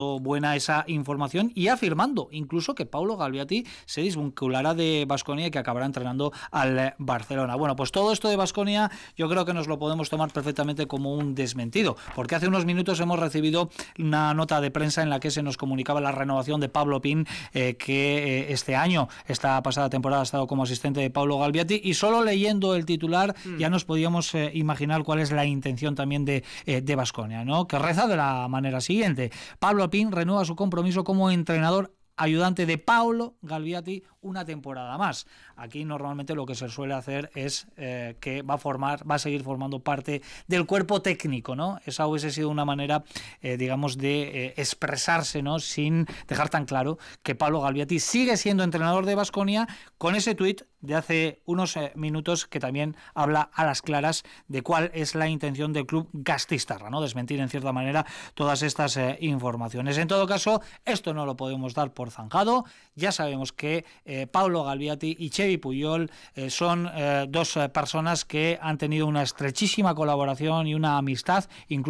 buena esa información y afirmando incluso que Paulo Galviati se desvinculará de Baskonia y que acabará entrenando al Barcelona. Bueno, pues todo esto de Baskonia yo creo que nos lo podemos tomar perfectamente como un desmentido, porque hace unos minutos hemos recibido una nota de prensa en la que se nos comunicaba la renovación de Pablo Pin, que este año, esta pasada temporada, ha estado como asistente de Paulo Galviati, y solo leyendo el titular ya nos podíamos imaginar cuál es la intención también de Baskonia, ¿no? Que reza de la manera siguiente: Pablo Pin renueva su compromiso como entrenador ayudante de Paulo Galviati una temporada más. Aquí normalmente lo que se suele hacer es que va a seguir formando parte del cuerpo técnico, ¿no? Esa hubiese sido una manera, digamos, de expresarse, ¿no? Sin dejar tan claro que Paulo Galviati sigue siendo entrenador de Baskonia, con ese tuit de hace unos minutos que también habla a las claras de cuál es la intención del club gasteiztarra, ¿no? Desmentir en cierta manera todas estas informaciones. En todo caso, esto no lo podemos dar por zanjado. Ya sabemos que Paulo Galviati y Xevi Puyol son dos personas que han tenido una estrechísima colaboración y una amistad, incluso